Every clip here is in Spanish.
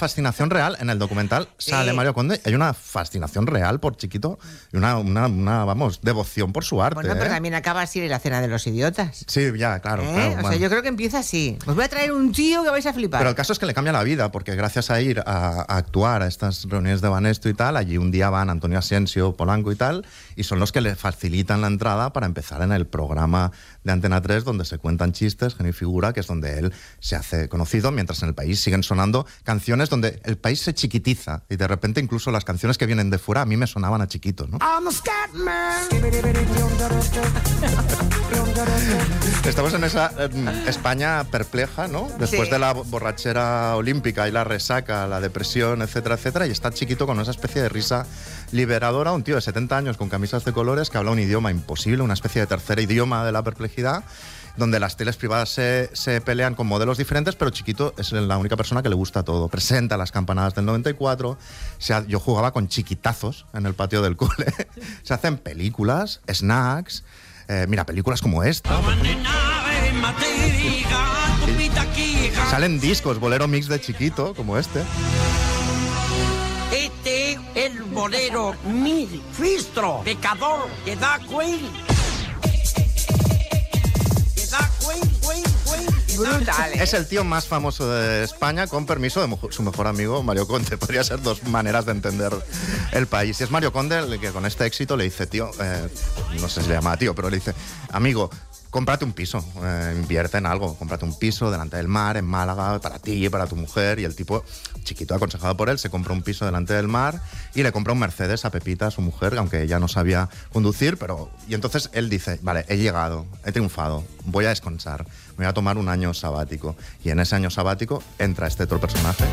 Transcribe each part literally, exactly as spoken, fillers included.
fascinación real. En el documental sale Sí. Mario Conde. Hay una fascinación real por Chiquito y una, una, una vamos, devoción por su arte. Bueno, pero ¿eh? también acaba así en la cena de los idiotas. Sí, ya, claro. ¿Eh? claro o bueno. sea, yo creo que empieza así. Os voy a traer un tío que vais a flipar. Pero el caso es que le cambia la vida, porque gracias a ir a, a actuar a estas reuniones de Banesto y tal, allí un día van Antonio Asensio, Polanco y tal, y son los que le facilitan la entrada para empezar en el programa de Antena tres, donde se cuentan chistes, Genio y Figura, que es donde él se hace conocido, mientras en el país siguen sonando canciones donde el país se chiquitiza, y de repente incluso las canciones que vienen de fuera a mí me sonaban a Chiquito, ¿no? Estamos en esa en España perpleja, ¿no? Después Sí. de la borrachera olímpica y la resaca, la depresión, etcétera, etcétera, y está Chiquito con esa especie de risa liberadora, un tío de setenta años con camisas de colores que habla un idioma imposible, una especie de tercer idioma de la perplejidad, donde las teles privadas se, se pelean con modelos diferentes, pero Chiquito es la única persona que le gusta todo. Presenta las campanadas del noventa y cuatro, se ha, yo jugaba con chiquitazos en el patio del cole, se hacen películas, snacks, eh, mira, películas como esta. Salen discos, bolero mix de Chiquito, como este. Este es el bolero mil fistro, pecador, que da cuenta. Que da cuenta, cuenta, cuenta. Brutal, ¿eh? Es el tío más famoso de España, con permiso de mo- su mejor amigo, Mario Conde. Podría ser dos maneras de entender el país. Y es Mario Conde el que con este éxito le dice, tío, eh, no sé si le llama tío, pero le dice, amigo, cómprate un piso, eh, invierte en algo, cómprate un piso delante del mar, en Málaga, para ti y para tu mujer. Y el tipo, Chiquito, aconsejado por él, se compra un piso delante del mar y le compra un Mercedes a Pepita, a su mujer, aunque ella no sabía conducir, pero... Y entonces él dice, vale, he llegado, he triunfado, voy a descansar, me voy a tomar un año sabático. Y en ese año sabático entra este otro personaje,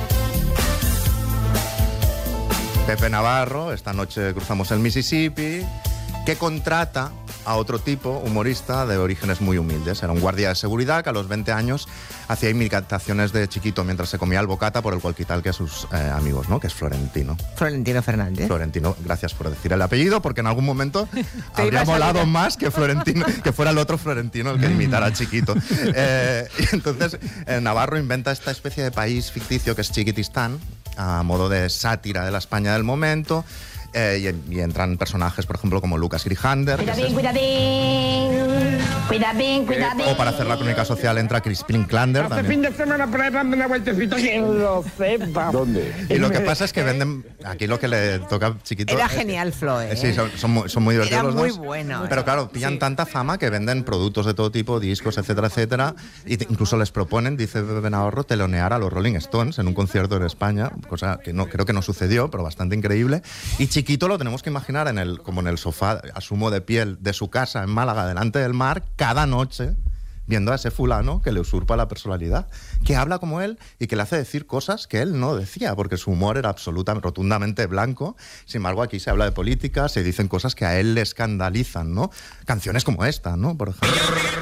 Pepe Navarro, esta noche cruzamos el Mississippi, que contrata a otro tipo, humorista de orígenes muy humildes. Era un guardia de seguridad que a los veinte años hacía imitaciones de Chiquito mientras se comía el bocata por el walkie-talkie a sus eh, amigos, ¿no? Que es Florentino. Florentino Fernández. Florentino, gracias por decir el apellido, porque en algún momento habría ibas a molado mirar. más que Florentino, que fuera el otro Florentino el que imitara a Chiquito. Eh, y entonces eh, Navarro inventa esta especie de país ficticio que es Chiquitistán, a modo de sátira de la España del momento. Eh, y, y entran personajes, por ejemplo, como Lucas Grijander. que es Cuidadín, cuidadín, cuidadín, cuidadín. O para hacer la crónica social entra Crispin Klander Este también. fin de semana por ahí dando una vueltecita. Que lo sepa. ¿Dónde? Y lo que pasa es que venden... Aquí lo que le toca a Chiquito... Era es- genial, Flo, ¿eh? Eh, Sí, son, son muy, son muy divertidos Era los muy dos. bueno, Pero ¿eh? claro, pillan Sí. tanta fama que venden productos de todo tipo, discos, etcétera, etcétera. Y te- incluso les proponen, dice Pepe Navarro, telonear a los Rolling Stones en un concierto en España, cosa que no creo que no sucedió, pero bastante increíble. Y Chiquito lo tenemos que imaginar en el, como en el sofá, asumo de piel, de su casa en Málaga, delante del mar, cada noche, viendo a ese fulano que le usurpa la personalidad, que habla como él y que le hace decir cosas que él no decía, porque su humor era absolutamente, rotundamente blanco. Sin embargo, aquí se habla de política, se dicen cosas que a él le escandalizan, ¿no? Canciones como esta, ¿no? Por ejemplo.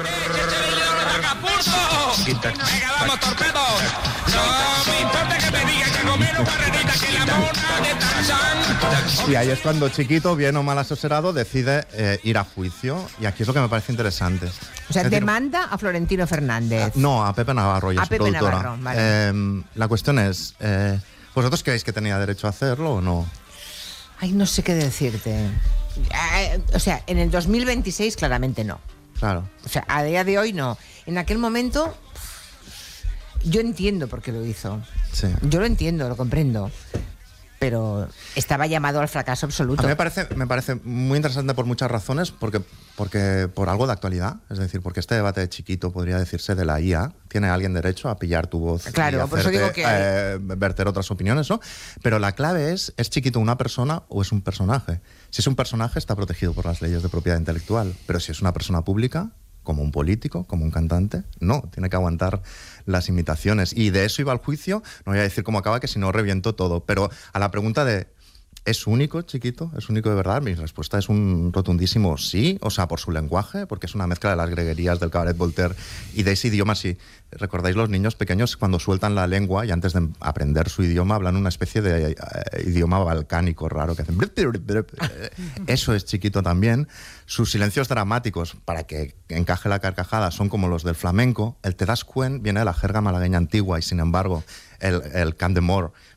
¡Venga, vamos, torpedo! No me importa que me digan que comieron barrerita que la mona de Tarzán. Y ahí es cuando Chiquito, bien o mal asesorado, decide eh, ir a juicio. Y aquí es lo que me parece interesante. O sea, Es decir, demanda a Florentino Fernández. No, a Pepe Navarro y a, A su Pepe productora. Navarro, vale. Eh, la cuestión es, eh, ¿vosotros creéis que tenía derecho a hacerlo o no? Ay, no sé qué decirte. Eh, o sea, en el dos mil veintiséis claramente no. Claro. O sea, a día de hoy no. En aquel momento yo entiendo por qué lo hizo. Sí. Yo lo entiendo, lo comprendo. Pero estaba llamado al fracaso absoluto. A mí me parece, me parece muy interesante por muchas razones, porque, porque por algo de actualidad, es decir, porque este debate de Chiquito podría decirse de la I A, tiene alguien derecho a pillar tu voz Claro, y por eso hacerte, digo que- eh, verter otras opiniones, ¿no? Pero la clave es, ¿es Chiquito una persona o es un personaje? Si es un personaje está protegido por las leyes de propiedad intelectual, pero si es una persona pública, como un político, como un cantante, no, tiene que aguantar las imitaciones. Y de eso iba al juicio, no voy a decir cómo acaba, que si no reviento todo, pero a la pregunta de ¿es único, Chiquito? ¿Es único de verdad? Mi respuesta es un rotundísimo sí, o sea, por su lenguaje, porque es una mezcla de las greguerías del cabaret Voltaire y de ese idioma. Si recordáis, los niños pequeños cuando sueltan la lengua y antes de aprender su idioma hablan una especie de eh, idioma balcánico raro que hacen... Eso es Chiquito también. Sus silencios dramáticos, para que encaje la carcajada, son como los del flamenco. El te das cuen viene de la jerga malagueña antigua y, sin embargo, el, el Camp de Mor